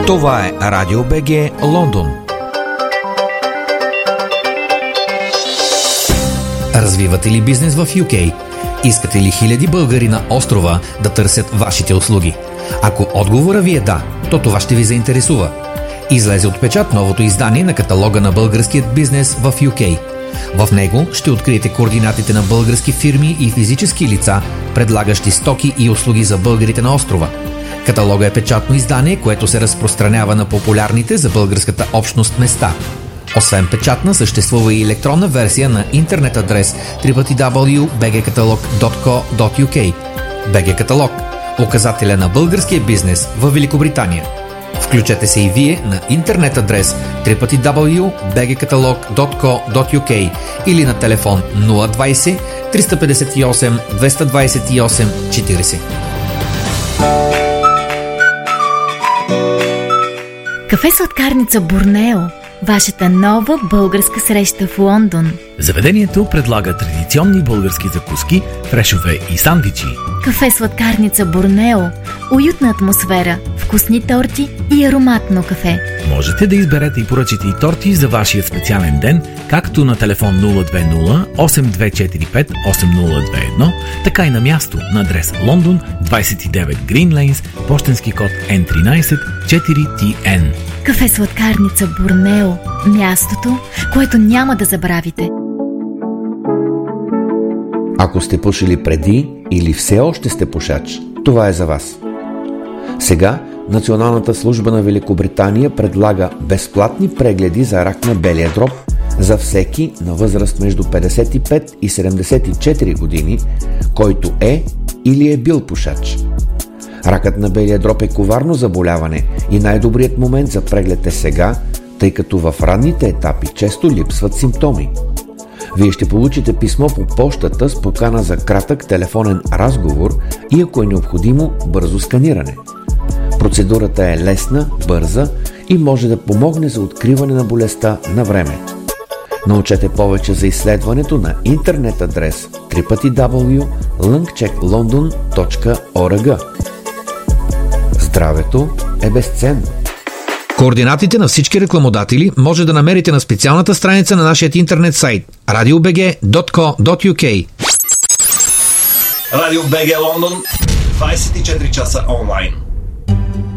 Това е Радио БГ Лондон. Развивате ли бизнес в UK? Искате ли хиляди българи на острова да търсят вашите услуги? Ако отговора ви е да, то това ще ви заинтересува. Излезе от печат новото издание на каталога на българският бизнес в UK. В него ще откриете координатите на български фирми и физически лица, предлагащи стоки и услуги за българите на острова. Каталога е печатно издание, което се разпространява на популярните за българската общност места. Освен печатна, съществува и електронна версия на интернет адрес www.bgkatalog.co.uk. BG Каталог – указателя на българския бизнес в Великобритания. Включете се и вие на интернет адрес www.bgkatalog.co.uk или на телефон 020 358 228 40. Кафе сладкарница Борнео. Вашата нова българска среща в Лондон. Заведението предлага традиционни български закуски, фрешове и сандвичи. Кафе сладкарница Борнео. Уютна атмосфера, вкусни торти и ароматно кафе. Можете да изберете и поръчате и торти за вашия специален ден, както на телефон 020 8245 8021, така и на място на адрес Лондон, 29 Green Lanes, пощенски код N13 4TN. Кафе сладкарница Борнео. Мястото, което няма да забравите. Ако сте пушили преди или все още сте пушач, това е за вас. Сега Националната служба на Великобритания предлага безплатни прегледи за рак на белия дроб за всеки на възраст между 55 и 74 години, който е или е бил пушач. Ракът на белия дроб е коварно заболяване и най-добрият момент за преглед е сега, тъй като в ранните етапи често липсват симптоми. Вие ще получите писмо по пощата с покана за кратък телефонен разговор и, ако е необходимо, бързо сканиране. Процедурата е лесна, бърза и може да помогне за откриване на болестта на време. Научете повече за изследването на интернет адрес www.lungchecklondon.org. Здравето е безценно. Координатите на всички рекламодатели може да намерите на специалната страница на нашия интернет сайт radiobg.co.uk. Радио БГ Лондон, 24 часа онлайн.